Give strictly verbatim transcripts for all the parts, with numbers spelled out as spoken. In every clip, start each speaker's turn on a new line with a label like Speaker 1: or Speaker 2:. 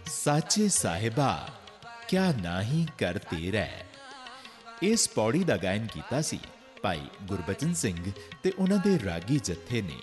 Speaker 1: ਸਾਚੇ ਸਾਹਿਬਾ ਕਿਆ ਨਾਹੀ ਕਰ ਤੇਰਾ। ਇਸ ਪੌੜੀ ਦਾ ਗਾਇਨ ਕੀਤਾ ਸੀ ਭਾਈ ਗੁਰਬਚਨ ਸਿੰਘ ਤੇ ਉਹਨਾਂ ਦੇ ਰਾਗੀ ਜੱਥੇ ਨੇ।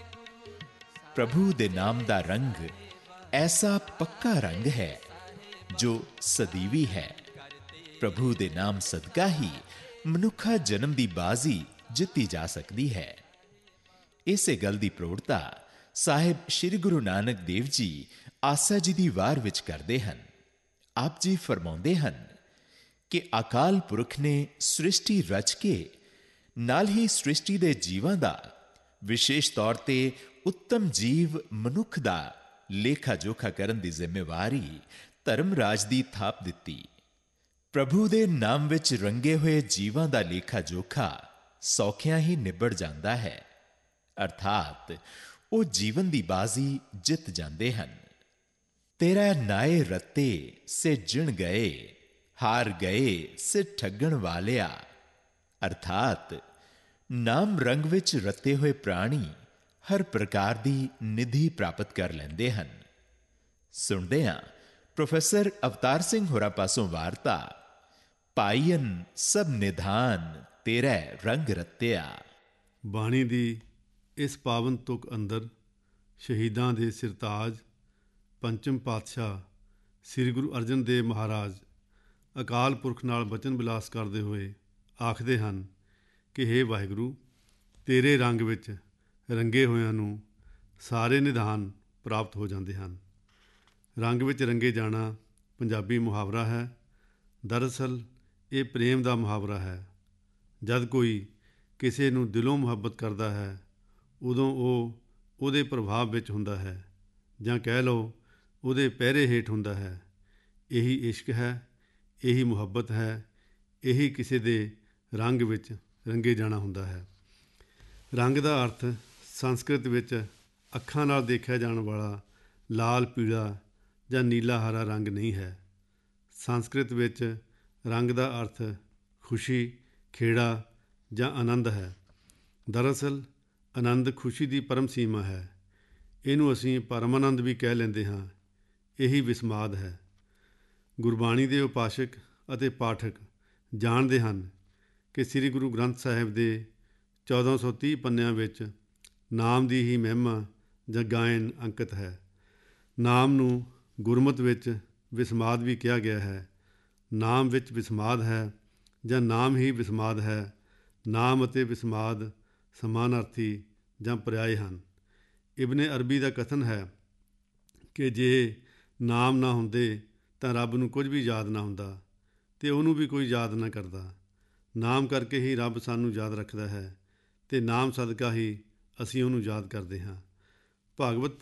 Speaker 1: ਪ੍ਰਭੂ ਦੇ ਨਾਮ ਦਾ ਰੰਗ ਐਸਾ ਪੱਕਾ ਰੰਗ ਹੈ ਜੋ ਸਦੀਵੀ ਹੈ। ਪ੍ਰਭੂ ਦੇ ਨਾਮ ਸਦਕਾ ਹੀ ਮਨੁੱਖਾ ਜਨਮ ਦੀ ਬਾਜ਼ੀ ਜਿੱਤੀ ਜਾ ਸਕਦੀ ਹੈ। ਇਸੇ ਗੱਲ ਦੀ ਪ੍ਰੋੜਤਾ ਸਾਹਿਬ ਸ੍ਰੀ ਗੁਰੂ ਨਾਨਕ ਦੇਵ ਜੀ ਆਸਾ ਜੀ ਦੀ ਵਾਰ ਵਿੱਚ ਕਰਦੇ ਹਨ। ਆਪ ਜੀ ਫਰਮਾਉਂਦੇ ਹਨ ਕਿ ਅਕਾਲ ਪੁਰਖ ਨੇ ਸ੍ਰਿਸ਼ਟੀ ਰਚ ਕੇ ਨਾਲ ਹੀ ਸ੍ਰਿਸ਼ਟੀ ਦੇ ਜੀਵਾਂ ਦਾ, ਵਿਸ਼ੇਸ਼ ਤੌਰ ਤੇ ਉੱਤਮ ਜੀਵ ਮਨੁੱਖ ਦਾ ਲੇਖਾ ਜੋਖਾ ਕਰਨ ਦੀ ਜ਼ਿੰਮੇਵਾਰੀ ਧਰਮ ਰਾਜ ਦੀ ਥਾਪ ਦਿੱਤੀ। ਪ੍ਰਭੂ ਦੇ ਨਾਮ ਵਿੱਚ ਰੰਗੇ ਹੋਏ ਜੀਵਾਂ ਦਾ ਲੇਖਾ ਜੋਖਾ ਸੌਖਿਆਂ ਹੀ ਨਿਬੜ ਜਾਂਦਾ ਹੈ, ਅਰਥਾਤ ਉਹ ਜੀਵਨ ਦੀ ਬਾਜ਼ੀ ਜਿੱਤ ਜਾਂਦੇ ਹਨ। ਤੇਰਾ ਨਾਏ ਰੱਤੇ ਸੇ ਜਿਣ ਗਏ, ਹਾਰ ਗਏ ਸੇ ਠੱਗਣ ਵਾਲਿਆ। ਅਰਥਾਤ ਨਾਮ ਰੰਗ ਵਿੱਚ ਰੱਤੇ ਹੋਏ ਪ੍ਰਾਣੀ ਹਰ ਪ੍ਰਕਾਰ ਦੀ ਨਿਧੀ ਪ੍ਰਾਪਤ ਕਰ ਲੈਂਦੇ ਹਨ। ਸੁਣਦੇ ਹਾਂ ਪ੍ਰੋਫੈਸਰ ਅਵਤਾਰ ਸਿੰਘ ਹੋਰਾਂ ਪਾਸੋਂ ਵਾਰਤਾ, ਪਾਈਨ ਸਭ ਨਿਧਾਨ ਤੇਰਾ ਰੰਗ ਰੱਤਿਆ।
Speaker 2: ਬਾਣੀ ਦੀ ਇਸ ਪਾਵਨ ਤੁਕ ਅੰਦਰ ਸ਼ਹੀਦਾਂ ਦੇ ਸਿਰਤਾਜ ਪੰਚਮ ਪਾਤਸ਼ਾਹ ਸ੍ਰੀ ਗੁਰੂ ਅਰਜਨ ਦੇਵ ਮਹਾਰਾਜ ਅਕਾਲ ਪੁਰਖ ਨਾਲ ਬਚਨ ਵਿਲਾਸ ਕਰਦੇ ਹੋਏ ਆਖਦੇ ਹਨ ਕਿ ਹੇ ਵਾਹਿਗੁਰੂ, ਤੇਰੇ ਰੰਗ ਵਿੱਚ ਰੰਗੇ ਹੋਇਆਂ ਨੂੰ ਸਾਰੇ ਨਿਧਾਨ ਪ੍ਰਾਪਤ ਹੋ ਜਾਂਦੇ ਹਨ। ਰੰਗ ਵਿੱਚ ਰੰਗੇ ਜਾਣਾ ਪੰਜਾਬੀ ਮੁਹਾਵਰਾ ਹੈ। ਦਰਅਸਲ ਇਹ ਪ੍ਰੇਮ ਦਾ ਮੁਹਾਵਰਾ ਹੈ। ਜਦ ਕੋਈ ਕਿਸੇ ਨੂੰ ਦਿਲੋਂ ਮੁਹੱਬਤ ਕਰਦਾ ਹੈ ਉਦੋਂ ਉਹ ਉਹਦੇ ਪ੍ਰਭਾਵ ਵਿੱਚ ਹੁੰਦਾ ਹੈ, ਜਾਂ ਕਹਿ ਲਓ ਉਹਦੇ ਪਹਿਰੇ ਹੇਠ ਹੁੰਦਾ ਹੈ। ਇਹੀ ਇਸ਼ਕ ਹੈ, ਇਹੀ ਮੁਹੱਬਤ ਹੈ, ਇਹੀ ਕਿਸੇ ਦੇ ਰੰਗ ਵਿੱਚ ਰੰਗੇ ਜਾਣਾ ਹੁੰਦਾ ਹੈ। ਰੰਗ ਦਾ ਅਰਥ ਸੰਸਕ੍ਰਿਤ ਵਿੱਚ ਅੱਖਾਂ ਨਾਲ ਦੇਖਿਆ ਜਾਣ ਵਾਲਾ ਲਾਲ, ਪੀਲਾ ਜਾਂ ਨੀਲਾ ਹਰਾ ਰੰਗ ਨਹੀਂ ਹੈ। ਸੰਸਕ੍ਰਿਤ ਵਿੱਚ ਰੰਗ ਦਾ ਅਰਥ ਖੁਸ਼ੀ, ਖੇੜਾ ਜਾਂ ਆਨੰਦ ਹੈ। ਦਰਅਸਲ ਆਨੰਦ ਖੁਸ਼ੀ ਦੀ ਪਰਮ ਸੀਮਾ ਹੈ। ਇਹਨੂੰ ਅਸੀਂ ਪਰਮ ਆਨੰਦ ਵੀ ਕਹਿ ਲੈਂਦੇ ਹਾਂ। ਇਹੀ ਵਿਸਮਾਦ ਹੈ। ਗੁਰਬਾਣੀ ਦੇ ਉਪਾਸ਼ਕ ਅਤੇ ਪਾਠਕ ਜਾਣਦੇ ਹਨ ਕਿ ਸ੍ਰੀ ਗੁਰੂ ਗ੍ਰੰਥ ਸਾਹਿਬ ਦੇ ਚੌਦਾਂ ਸੌ ਤੀਹ ਪੰਨਿਆਂ ਵਿੱਚ ਨਾਮ ਦੀ ਹੀ ਮਹਿਮਾ ਜਾਂ ਗਾਇਨ ਅੰਕਿਤ ਹੈ। ਨਾਮ ਨੂੰ ਗੁਰਮਤਿ ਵਿੱਚ ਵਿਸਮਾਦ ਵੀ ਕਿਹਾ ਗਿਆ ਹੈ। ਨਾਮ ਵਿੱਚ ਵਿਸਮਾਦ ਹੈ ਜਾਂ ਨਾਮ ਹੀ ਵਿਸਮਾਦ ਹੈ। ਨਾਮ ਅਤੇ ਵਿਸਮਾਦ ਸਮਾਨਾਰਥੀ ਜਾਂ ਪਰਿਆਏ ਹਨ। ਇਬਨ ਅਰਬੀ ਦਾ ਕਥਨ ਹੈ ਕਿ ਜੇ ਨਾਮ ਨਾ ਹੁੰਦੇ ਤਾਂ ਰੱਬ ਨੂੰ ਕੁਝ ਵੀ ਯਾਦ ਨਾ ਹੁੰਦਾ ਅਤੇ ਉਹਨੂੰ ਵੀ ਕੋਈ ਯਾਦ ਨਾ ਕਰਦਾ। ਨਾਮ ਕਰਕੇ ਹੀ ਰੱਬ ਸਾਨੂੰ ਯਾਦ ਰੱਖਦਾ ਹੈ ਅਤੇ ਨਾਮ ਸਦਕਾ ਹੀ ਅਸੀਂ ਉਹਨੂੰ ਯਾਦ ਕਰਦੇ ਹਾਂ। ਭਾਗਵਤ